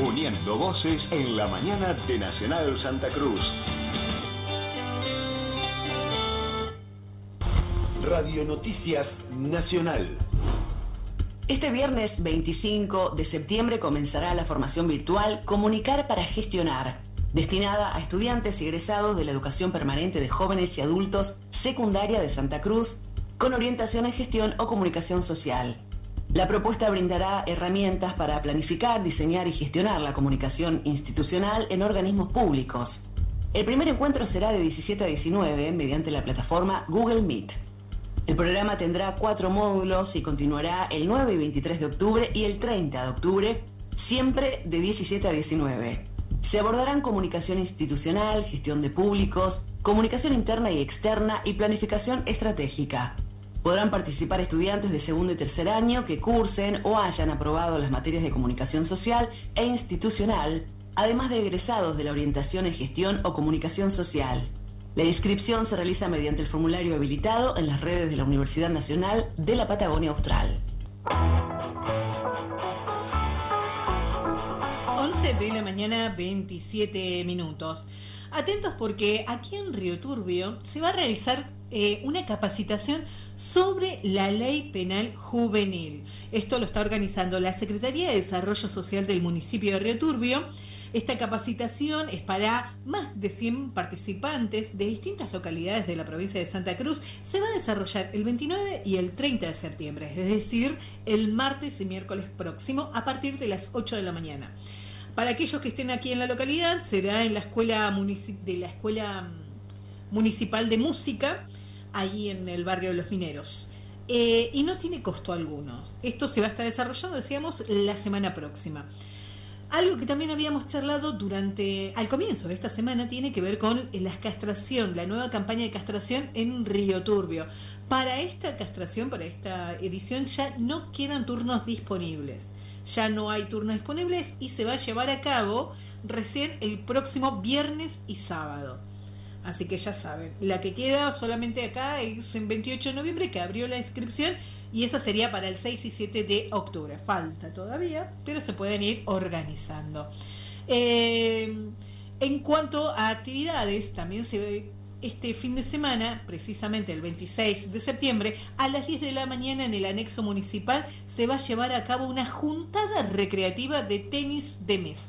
uniendo voces en la mañana de Nacional Santa Cruz. Radio Noticias Nacional. Este viernes 25 de septiembre comenzará la formación virtual Comunicar para Gestionar, destinada a estudiantes y egresados de la educación permanente de jóvenes y adultos secundaria de Santa Cruz, con orientación en gestión o comunicación social. La propuesta brindará herramientas para planificar, diseñar y gestionar la comunicación institucional en organismos públicos. El primer encuentro será de 17 a 19 mediante la plataforma Google Meet. El programa tendrá 4 módulos y continuará el 9 y 23 de octubre y el 30 de octubre, siempre de 17 a 19. Se abordarán comunicación institucional, gestión de públicos, comunicación interna y externa y planificación estratégica. Podrán participar estudiantes de segundo y tercer año que cursen o hayan aprobado las materias de comunicación social e institucional, además de egresados de la orientación en gestión o comunicación social. La inscripción se realiza mediante el formulario habilitado en las redes de la Universidad Nacional de la Patagonia Austral. 11 de la mañana, 27 minutos. Atentos porque aquí en Río Turbio se va a realizar una capacitación sobre la ley penal juvenil. Esto lo está organizando la Secretaría de Desarrollo Social del municipio de Río Turbio. Esta capacitación es para más de 100 participantes de distintas localidades de la provincia de Santa Cruz. Se va a desarrollar el 29 y el 30 de septiembre, es decir, el martes y miércoles próximo a partir de las 8 de la mañana. Para aquellos que estén aquí en la localidad, será en la escuela municipal de música, ahí en el barrio de Los Mineros. Y no tiene costo alguno. Esto se va a estar desarrollando, decíamos, la semana próxima. Algo que también habíamos charlado al comienzo de esta semana tiene que ver con la castración, la nueva campaña de castración en Río Turbio. Para esta castración, para esta edición, ya no quedan turnos disponibles. Ya no hay turnos disponibles y se va a llevar a cabo recién el próximo viernes y sábado. Así que ya saben, la que queda solamente acá es en 28 de noviembre que abrió la inscripción y esa sería para el 6 y 7 de octubre. Falta todavía, pero se pueden ir organizando. En cuanto a actividades, también se ve este fin de semana, precisamente el 26 de septiembre, a las 10 de la mañana en el anexo municipal se va a llevar a cabo una juntada recreativa de tenis de mesa.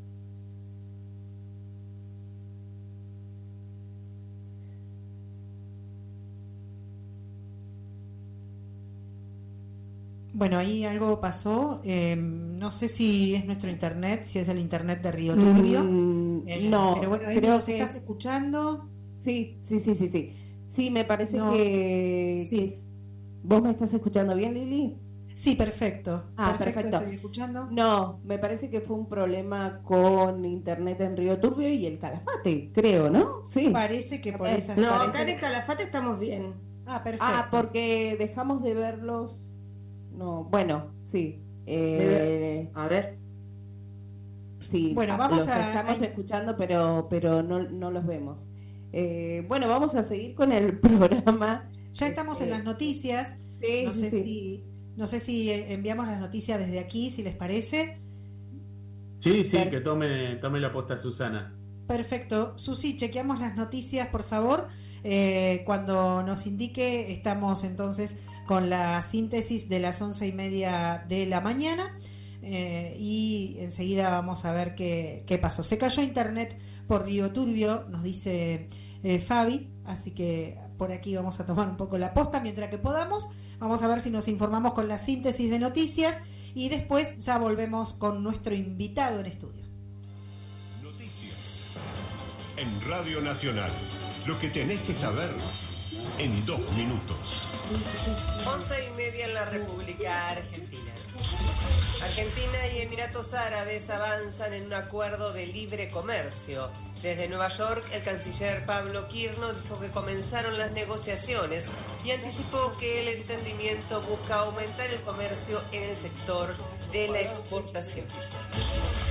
Bueno, ahí algo pasó, no sé si es nuestro internet, si es el internet de Río Turbio. No, pero bueno, Emi, ¿nos estás escuchando? Sí. Sí, me parece No, que... sí. ¿Vos me estás escuchando bien, Lili? Sí, perfecto. Perfecto. Estoy escuchando. No, me parece que fue un problema con internet en Río Turbio y el Calafate, creo, ¿no? Sí. Parece que por esas... No, acá en el Calafate estamos bien. Ah, perfecto. Porque dejamos de verlos... No, bueno, sí. A ver. Sí, bueno, los estamos escuchando, pero no los vemos. Bueno, vamos a seguir con el programa. Ya estamos en las noticias. Sí, no sé si enviamos las noticias desde aquí, si les parece. Sí, que tome la posta Susana. Perfecto. Susi, chequeamos las noticias, por favor. Cuando nos indique, estamos entonces con la síntesis de las 11:30 de la mañana. Y enseguida vamos a ver qué pasó. Se cayó internet por Río Turbio, nos dice Fabi, así que por aquí vamos a tomar un poco la posta mientras que podamos. Vamos a ver si nos informamos con la síntesis de noticias y después ya volvemos con nuestro invitado en estudio. Noticias en Radio Nacional. Lo que tenés que saber en 2 minutos. 11:30 en la República Argentina. Argentina y Emiratos Árabes avanzan en un acuerdo de libre comercio. Desde Nueva York, el canciller Pablo Quirno dijo que comenzaron las negociaciones y anticipó que el entendimiento busca aumentar el comercio en el sector de la exportación.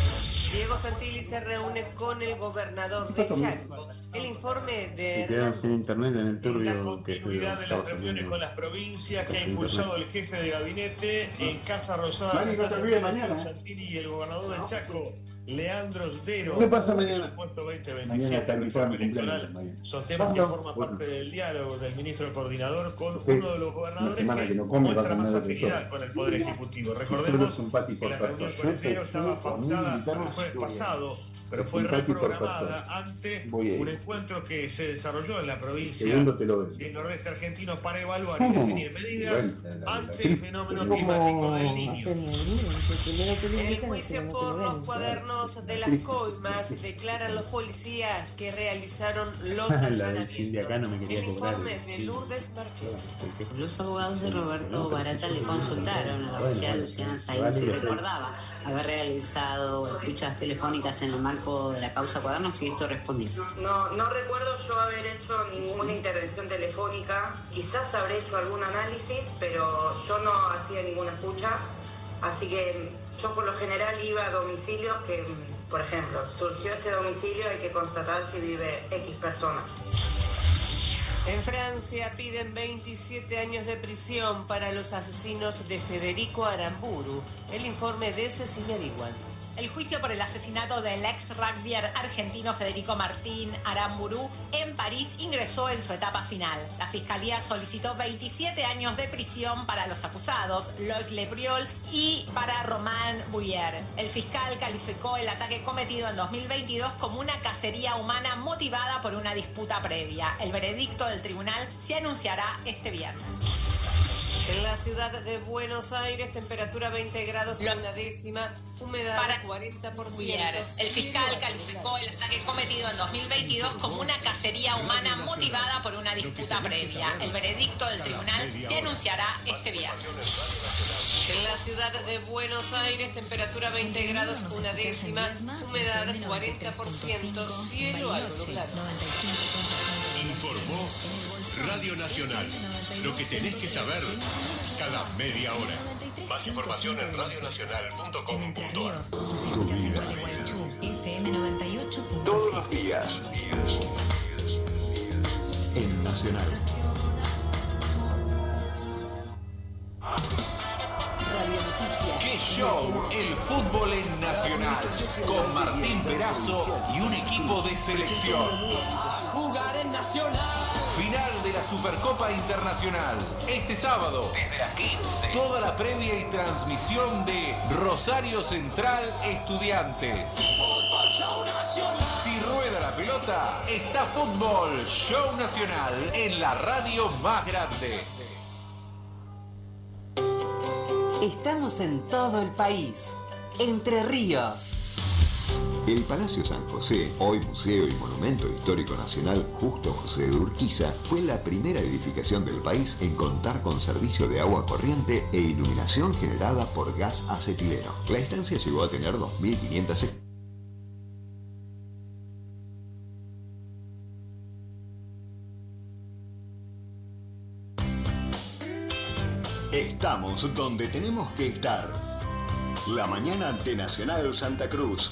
Diego Santilli se reúne con el gobernador de Chaco. El informe de quedaron sin internet en el La turbio que continuidad de las reuniones con las provincias que ha impulsado el jefe de gabinete en Casa Rosada. Mani, no te olvides mañana. Santilli y el gobernador del Chaco, Leandro Sdero. ¿Qué pasa mañana? Presupuesto Mañana 2027, está reforma mi electoral. cumpleaños. Son temas que forman parte del diálogo del ministro coordinador con uno de los gobernadores que muestra más afinidad con el Poder Ejecutivo. Recordemos que la reunión con Sdero estaba pautada el jueves pasado, pero fue reprogramada ante un encuentro que se desarrolló en la provincia del nordeste argentino para evaluar y definir medidas ante el fenómeno climático del Niño. En el juicio por los cuadernos de las coimas declaran los policías que realizaron los allanamientos. El informe de Lourdes Marchesi. Los abogados de Roberto Barata le consultaron a la oficial Luciana Sainz si recordaba haber realizado escuchas telefónicas en el marco de la causa Cuadernos, y esto respondió. No recuerdo yo haber hecho ninguna intervención telefónica, quizás habré hecho algún análisis, pero yo no hacía ninguna escucha, así que yo por lo general iba a domicilios que, por ejemplo, surgió este domicilio, hay que constatar si vive X persona. En Francia piden 27 años de prisión para los asesinos de Federico Aramburu. El informe de Cecilia Diguan. El juicio por el asesinato del ex rugbyer argentino Federico Martín Aramburu en París ingresó en su etapa final. La fiscalía solicitó 27 años de prisión para los acusados, Loic Lepriol y para Romain Bouyer. El fiscal calificó el ataque cometido en 2022 como una cacería humana motivada por una disputa previa. El veredicto del tribunal se anunciará este viernes. En la ciudad de Buenos Aires, temperatura 20 grados y una décima, humedad 40%. El fiscal calificó el ataque cometido en 2022 como una cacería humana motivada por una disputa previa. El veredicto del tribunal se anunciará este viernes. En la ciudad de Buenos Aires, temperatura 20 grados, una décima, humedad 40%, cielo algo nublado. Informó Radio Nacional. Lo que tenés que saber cada media hora. Más información en radionacional.com.ar. FM 98.7. Todos los días. En Nacional. ¡Qué show! El fútbol en Nacional. Con Martín Perazo y un equipo de selección. Jugar en Nacional. Final de la Supercopa Internacional. Este sábado, desde las 15. Toda la previa y transmisión de Rosario Central Estudiantes. Fútbol Show Nacional. Si rueda la pelota, está Fútbol Show Nacional en la radio más grande. Estamos en todo el país. Entre Ríos. El Palacio San José, hoy Museo y Monumento Histórico Nacional Justo José de Urquiza, fue la primera edificación del país en contar con servicio de agua corriente e iluminación generada por gas acetileno. La estancia llegó a tener 2.500 Estamos donde tenemos que estar. La mañana ante Nacional Santa Cruz.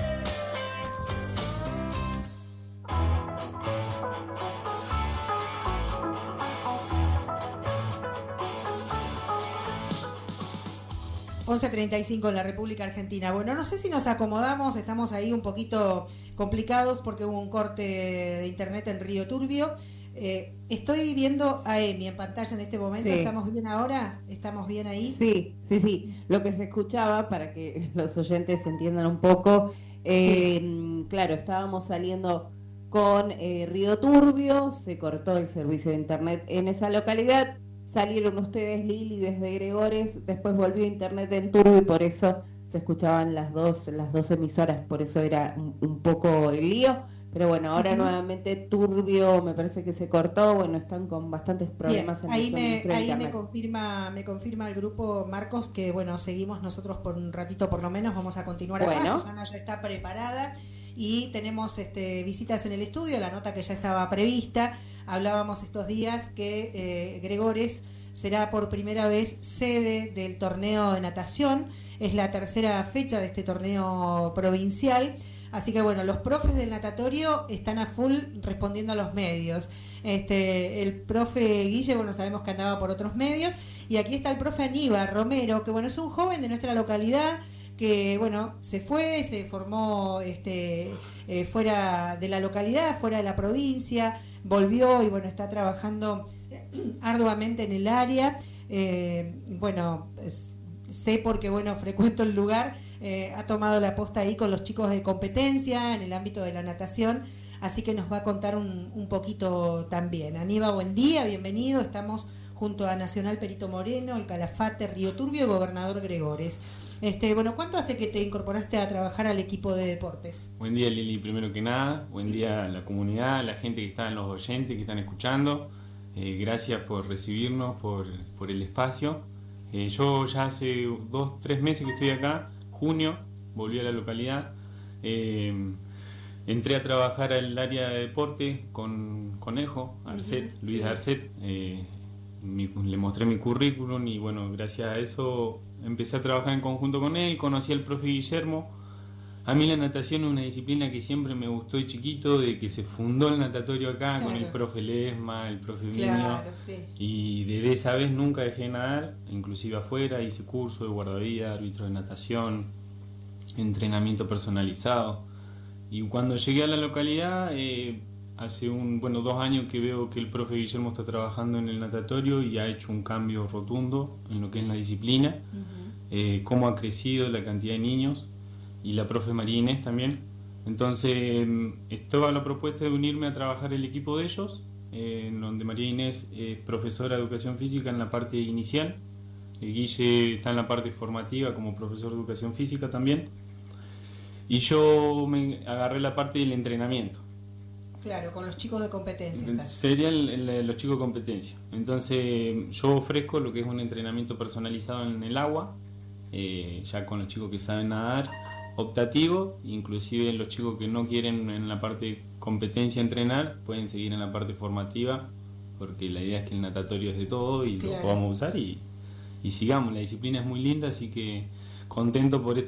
...11:35 en la República Argentina. Bueno, no sé si nos acomodamos, estamos ahí un poquito complicados porque hubo un corte de internet en Río Turbio. Estoy viendo a Emi en pantalla en este momento. Sí. ¿Estamos bien ahora? ¿Estamos bien ahí? Sí. Lo que se escuchaba, para que los oyentes entiendan un poco, claro, estábamos saliendo con Río Turbio, se cortó el servicio de internet en esa localidad, salieron ustedes, Lili, desde Gregores, después volvió internet en Turbio y por eso se escuchaban las dos emisoras, por eso era un poco el lío. Pero bueno, ahora nuevamente Turbio me parece que se cortó, bueno, están con bastantes problemas. Bien, en ahí me confirma el grupo Marcos que bueno, seguimos nosotros por un ratito por lo menos, vamos a continuar acá. Susana ya está preparada y tenemos visitas en el estudio, la nota que ya estaba prevista. Hablábamos estos días que Gregores será por primera vez sede del torneo de natación es la tercera fecha de este torneo provincial. Así que bueno, los profes del natatorio están a full respondiendo a los medios. El profe Guille, bueno, sabemos que andaba por otros medios, y aquí está el profe Aníbal Romero, que bueno, es un joven de nuestra localidad que bueno, se formó fuera de la localidad, fuera de la provincia, volvió y bueno, está trabajando arduamente en el área. Bueno, sé porque bueno, frecuento el lugar, ha tomado la posta ahí con los chicos de competencia en el ámbito de la natación, así que nos va a contar un poquito también. Aníbal, buen día, bienvenido. Estamos junto a Nacional Perito Moreno, el Calafate, Río Turbio y Gobernador Gregores. Bueno, ¿cuánto hace que te incorporaste a trabajar al equipo de deportes? Buen día, Lili, primero que nada. Buen día a la comunidad, a la gente que está, los oyentes que están escuchando. Gracias por recibirnos, por el espacio. Yo ya hace 2-3 meses que estoy acá, junio, volví a la localidad. Entré a trabajar al área de deporte con Conejo, Arcet, Luis Arcet. Le mostré mi currículum y bueno, gracias a eso empecé a trabajar en conjunto con él, conocí al profe Guillermo. A mí la natación es una disciplina que siempre me gustó de chiquito, de que se fundó el natatorio acá, con el profe Lesma, el profe Miño, y desde esa vez nunca dejé de nadar, inclusive afuera, hice curso de guardavidas, árbitro de natación, entrenamiento personalizado. Y cuando llegué a la localidad, hace 2 años que veo que el profe Guillermo está trabajando en el natatorio y ha hecho un cambio rotundo en lo que es la disciplina, cómo ha crecido la cantidad de niños, y la profe María Inés también. Entonces estaba la propuesta de unirme a trabajar el equipo de ellos, en donde María Inés es profesora de educación física en la parte inicial, Guille está en la parte formativa como profesor de educación física también, y yo me agarré la parte del entrenamiento. Claro, con los chicos de competencia. Serían los chicos de competencia. Entonces yo ofrezco lo que es un entrenamiento personalizado en el agua, ya con los chicos que saben nadar, optativo, inclusive los chicos que no quieren en la parte de competencia entrenar, pueden seguir en la parte formativa, porque la idea es que el natatorio es de todo y lo podamos usar y sigamos. La disciplina es muy linda, así que contento por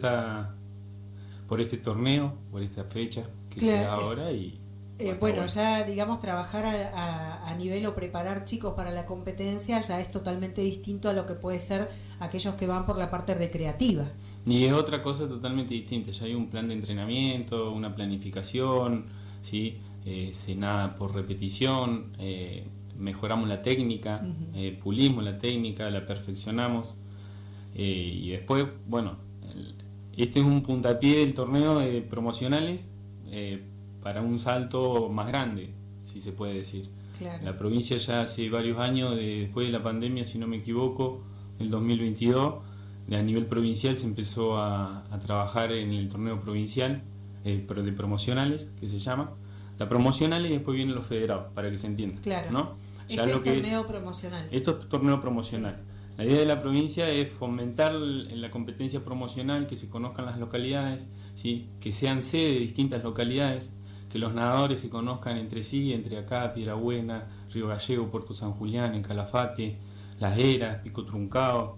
este torneo, por esta fecha que se da ahora y bueno, ya digamos trabajar a nivel o preparar chicos para la competencia ya es totalmente distinto a lo que puede ser aquellos que van por la parte recreativa. Y es otra cosa totalmente distinta, ya hay un plan de entrenamiento, una planificación, ¿sí? Se nada por repetición, mejoramos la técnica, pulimos la técnica, la perfeccionamos, y después, bueno, este es un puntapié del torneo de promocionales, para un salto más grande, si se puede decir. Claro. La provincia ya hace varios años, después de la pandemia, si no me equivoco, el 2022, a nivel provincial se empezó a trabajar en el torneo provincial, pero de promocionales, que se llama. La promocional y después vienen los federados, para que se entienda. Claro. ¿No? Ya este es torneo promocional. Esto es torneo promocional. Sí. La idea de la provincia es fomentar en la competencia promocional, que se conozcan las localidades, ¿sí? Que sean sede de distintas localidades, que los nadadores se conozcan entre sí, entre acá, Piedrabuena, Río Gallego, Puerto San Julián, en Calafate, Las Heras, Pico Truncao,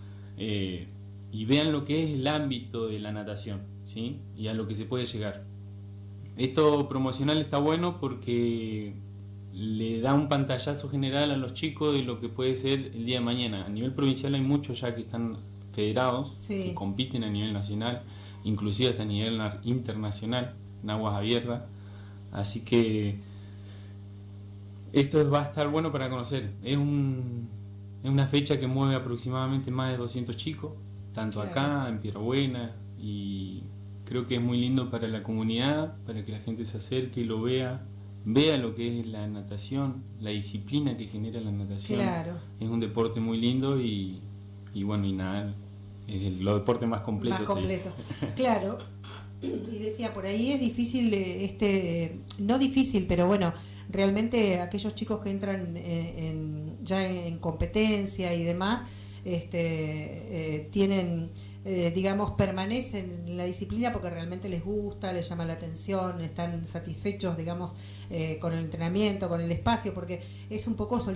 y vean lo que es el ámbito de la natación, ¿sí? Y a lo que se puede llegar. Esto promocional está bueno porque le da un pantallazo general a los chicos de lo que puede ser el día de mañana. A nivel provincial hay muchos ya que están federados, que compiten a nivel nacional, inclusive hasta a nivel internacional, en aguas abiertas. Así que esto va a estar bueno para conocer. Es una fecha que mueve aproximadamente más de 200 chicos, tanto acá, en Piedrabuena, y creo que es muy lindo para la comunidad, para que la gente se acerque y lo vea lo que es la natación, la disciplina que genera la natación. Claro. Es un deporte muy lindo y bueno, y nada, es el deporte más completo. Más completo, claro. Y decía, por ahí es difícil, no difícil, pero bueno, realmente aquellos chicos que entran ya en competencia y demás, tienen, digamos, permanecen en la disciplina porque realmente les gusta, les llama la atención, están satisfechos, digamos, con el entrenamiento, con el espacio, porque es un poco